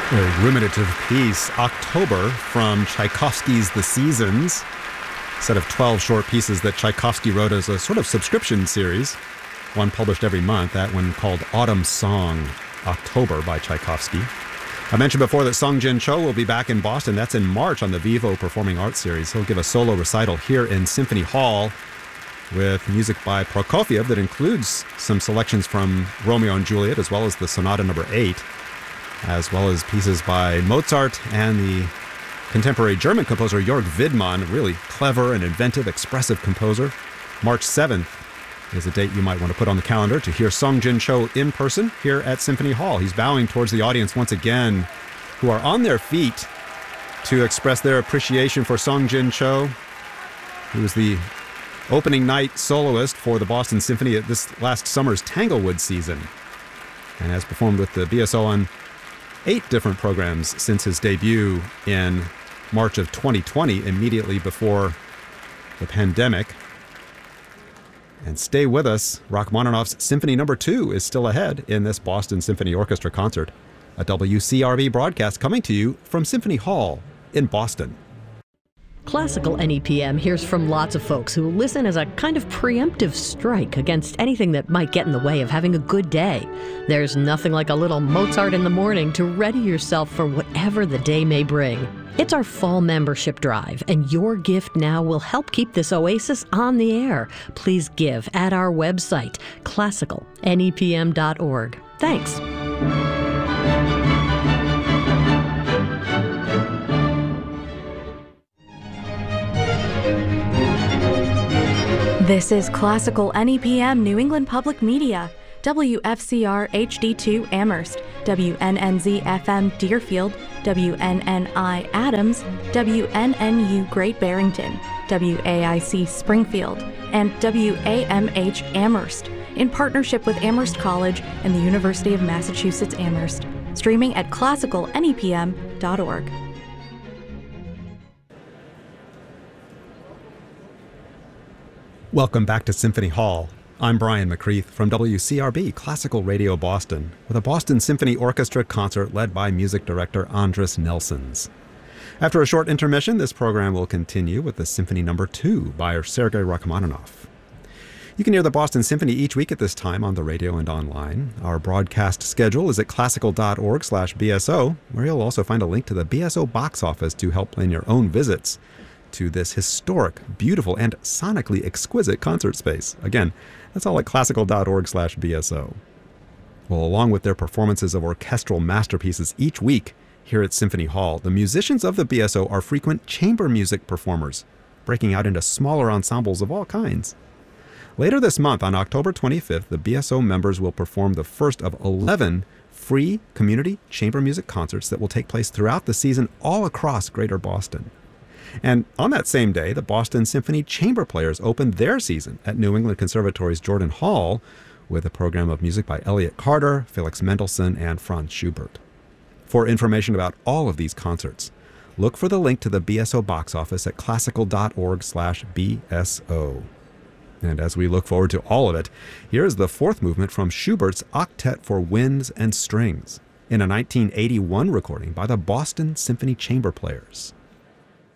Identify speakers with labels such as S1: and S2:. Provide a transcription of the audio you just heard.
S1: A ruminative piece, October, from Tchaikovsky's The Seasons, a set of 12 short pieces that Tchaikovsky wrote as a sort of subscription series, one published every month, that one called Autumn Song, October by Tchaikovsky. I mentioned before that Sung Jin Cho will be back in Boston. That's in March on the Vivo Performing Arts Series. He'll give a solo recital here in Symphony Hall with music by Prokofiev that includes some selections from Romeo and Juliet, as well as the Sonata No. 8, as well as pieces by Mozart and the contemporary German composer Jörg Widmann, a really clever and inventive, expressive composer. March 7th is a date you might want to put on the calendar to hear Sung Jin Cho in person here at Symphony Hall. He's bowing towards the audience once again, who are on their feet to express their appreciation for Sung Jin Cho, who was the opening night soloist for the Boston Symphony at this last summer's Tanglewood season, and has performed with the BSO on 8 different programs since his debut in March of 2020, immediately before the pandemic. And stay with us, Rachmaninoff's Symphony No. 2 is still ahead in this Boston Symphony Orchestra concert, a WCRB broadcast coming to you from Symphony Hall in Boston.
S2: Classical NEPM hears from lots of folks who listen as a kind of preemptive strike against anything that might get in the way of having a good day. There's nothing like a little Mozart in the morning to ready yourself for whatever the day may bring. It's our fall membership drive, and your gift now will help keep this oasis on the air. Please give at our website, classicalnepm.org. Thanks.
S3: This is Classical NEPM New England Public Media, WFCR HD2 Amherst, WNNZ FM Deerfield, WNNI Adams, WNNU Great Barrington, WAIC Springfield, and WAMH Amherst, in partnership with Amherst College and the University of Massachusetts Amherst, streaming at classicalnepm.org.
S1: Welcome back to Symphony Hall. I'm Brian McCreath from WCRB Classical Radio Boston with a Boston Symphony Orchestra concert led by music director Andris Nelsons. After a short intermission, this program will continue with the Symphony No. 2 by Sergei Rachmaninoff. You can hear the Boston Symphony each week at this time on the radio and online. Our broadcast schedule is at classical.org/BSO, where you'll also find a link to the BSO box office to help plan your own visits to this historic, beautiful, and sonically exquisite concert space. Again, that's all at classical.org/BSO. Well, along with their performances of orchestral masterpieces each week here at Symphony Hall, the musicians of the BSO are frequent chamber music performers, breaking out into smaller ensembles of all kinds. Later this month, on October 25th, the BSO members will perform the first of 11 free community chamber music concerts that will take place throughout the season all across Greater Boston. And on that same day, the Boston Symphony Chamber Players opened their season at New England Conservatory's Jordan Hall with a program of music by Elliott Carter, Felix Mendelssohn, and Franz Schubert. For information about all of these concerts, look for the link to the BSO box office at classical.org/BSO. And as we look forward to all of it, here is the fourth movement from Schubert's Octet for Winds and Strings in a 1981 recording by the Boston Symphony Chamber Players.